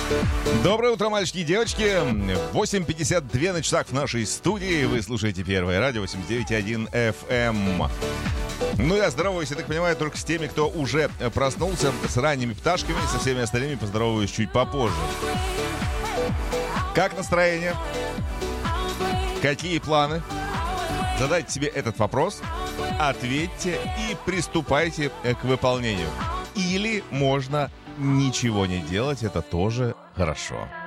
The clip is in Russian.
Доброе утро, мальчики и девочки. 8:52 на часах в нашей студии. Вы слушаете Первое радио 89.1 FM. Ну, я здороваюсь, я так понимаю, только с теми, кто уже проснулся, с ранними пташками, со всеми остальными поздороваюсь чуть попозже. Как настроение? Какие планы? Задайте себе этот вопрос, ответьте и приступайте к выполнению. Или можно ничего не делать, это тоже хорошо.